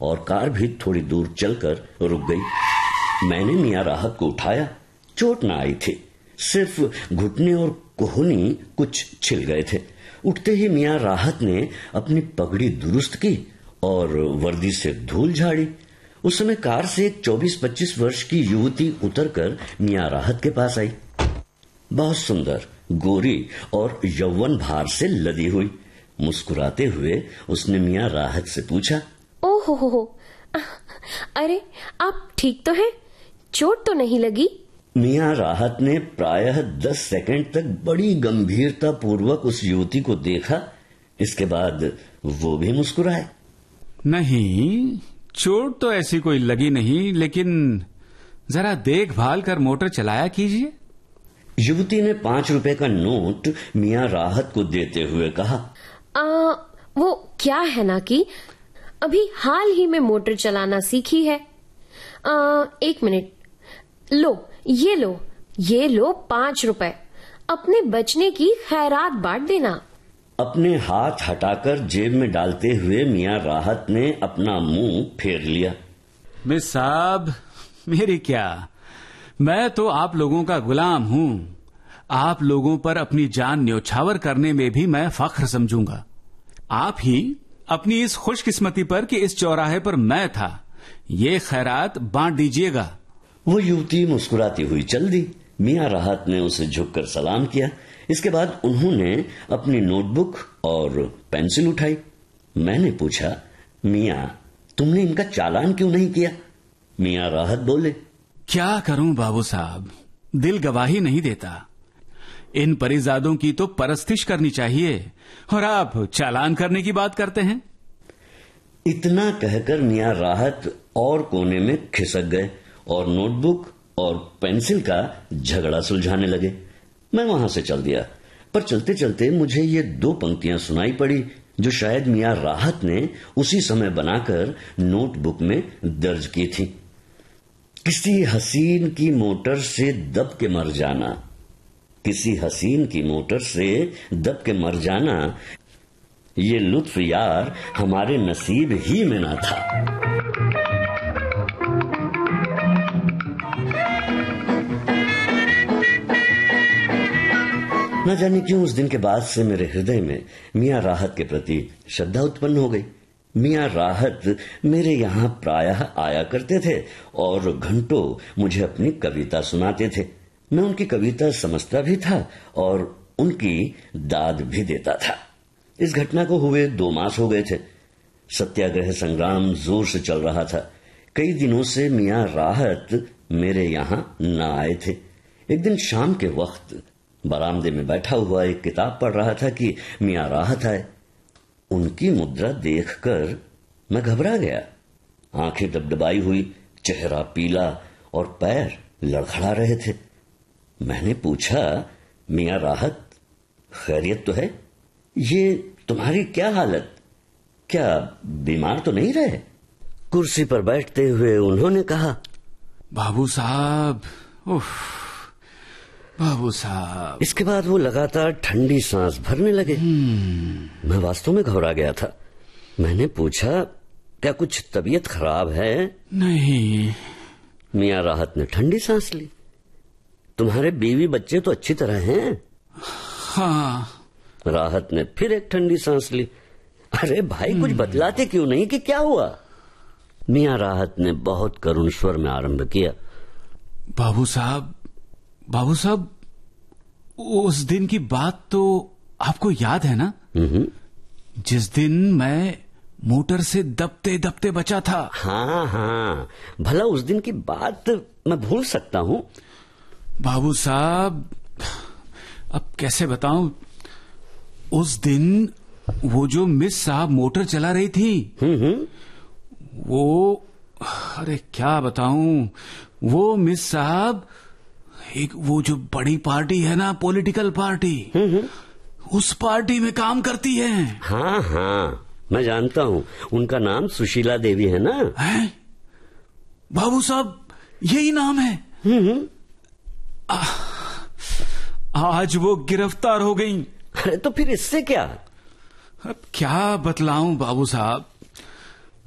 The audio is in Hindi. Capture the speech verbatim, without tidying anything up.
और कार भी थोड़ी दूर चलकर रुक गई। मैंने मियां राहत को उठाया। चोट ना आई थी, सिर्फ घुटने और कोहनी कुछ छिल गए थे। उठते ही मियां राहत ने अपनी पगड़ी दुरुस्त की और वर्दी से धूल झाड़ी। उस समय कार से एक चौबीस पच्चीस वर्ष की युवती उतरकर मियां राहत के पास आई। बहुत सुंदर, गोरी और यौवन भार से लदी हुई। मुस्कुराते हुए उसने मियां राहत से पूछा, ओहो हो हो, अरे आप ठीक तो हैं? चोट तो नहीं लगी? मियां राहत ने प्रायः दस सेकंड तक बड़ी गंभीरता पूर्वक उस युवती को देखा। इसके बाद वो भी मुस्कुराए। नहीं, चोट तो ऐसी कोई लगी नहीं, लेकिन जरा देखभाल कर मोटर चलाया कीजिए। युवती ने पांच रुपए का नोट मियां राहत को देते हुए कहा, आ, वो क्या है ना कि अभी हाल ही में मोटर चलाना सीखी है। आ, एक मिनट, लो ये लो ये लो पांच रुपए, अपने बचने की खैरात बांट देना। अपने हाथ हटाकर जेब में डालते हुए मियां राहत ने अपना मुंह फेर लिया। मिस साहब, मेरी क्या, मैं तो आप लोगों का गुलाम हूं। आप लोगों पर अपनी जान न्योछावर करने में भी मैं फख्र समझूंगा। आप ही अपनी इस खुशकिस्मती पर कि इस चौराहे पर मैं था, ये खैरात बांट दीजिएगा। वो युवती मुस्कुराती हुई चल दी। मियां राहत ने उसे झुककर सलाम किया। इसके बाद उन्होंने अपनी नोटबुक और पेंसिल उठाई। मैंने पूछा, मियां, तुमने इनका चालान क्यों नहीं किया? मियां राहत बोले, क्या करूं बाबू साहब, दिल गवाही नहीं देता। इन परिजादों की तो परस्तिश करनी चाहिए और आप चालान करने की बात करते हैं। इतना कहकर मियां राहत और कोने में खिसक गए और नोटबुक और पेंसिल का झगड़ा सुलझाने लगे। मैं वहां से चल दिया, पर चलते चलते मुझे ये दो पंक्तियां सुनाई पड़ी जो शायद मियां राहत ने उसी समय बनाकर नोटबुक में दर्ज की थी। किसी हसीन की मोटर से दब के मर जाना, किसी हसीन की मोटर से दब के मर जाना, ये लुत्फ यार हमारे नसीब ही में ना था। न जाने क्यों उस दिन के बाद से मेरे हृदय में मियां राहत के प्रति श्रद्धा उत्पन्न हो गई। मियां राहत मेरे यहाँ प्रायः आया करते थे और घंटों मुझे अपनी कविता सुनाते थे। मैं उनकी कविता समझता भी था और उनकी दाद भी देता था। इस घटना को हुए दो मास हो गए थे। सत्याग्रह संग्राम जोर से चल रहा था। कई दिनों से मियां राहत मेरे यहाँ न आए थे। एक दिन शाम के वक्त बरामदे में बैठा हुआ एक किताब पढ़ रहा था कि मियां राहत आए। उनकी मुद्रा देखकर मैं घबरा गया। आंखें दबदबाई हुई, चेहरा पीला और पैर लड़खड़ा रहे थे। मैंने पूछा, मियां राहत, खैरियत तो है? ये तुम्हारी क्या हालत, क्या बीमार तो नहीं रहे? कुर्सी पर बैठते हुए उन्होंने कहा, बाबू साहब, उफ, बाबू साहब। इसके बाद वो लगातार ठंडी सांस भरने लगे। मैं वास्तव में घबरा गया था। मैंने पूछा, क्या कुछ तबीयत खराब है? नहीं। मियां राहत ने ठंडी सांस ली। तुम्हारे बीवी बच्चे तो अच्छी तरह हैं? हाँ। राहत ने फिर एक ठंडी सांस ली। अरे भाई, कुछ बतलाते क्यों नहीं कि क्या हुआ? मियां राहत ने बहुत करुण स्वर में आरंभ किया, बाबू साहब, बाबू साहब, उस दिन की बात तो आपको याद है ना? जिस दिन मैं मोटर से दबते दबते बचा था। हाँ हाँ, भला उस दिन की बात मैं भूल सकता हूँ? बाबू साहब, अब कैसे बताऊं? उस दिन वो जो मिस साहब मोटर चला रही थी, हम्म वो, अरे क्या बताऊं, वो मिस साहब एक वो जो बड़ी पार्टी है ना, पॉलिटिकल पार्टी, उस पार्टी में काम करती है। हाँ हाँ, मैं जानता हूँ। उनका नाम सुशीला देवी है ना? है? बाबू साहब, यही नाम है। आ, आज वो गिरफ्तार हो गई। अरे तो फिर इससे क्या? अब क्या बतलाऊं बाबू साहब,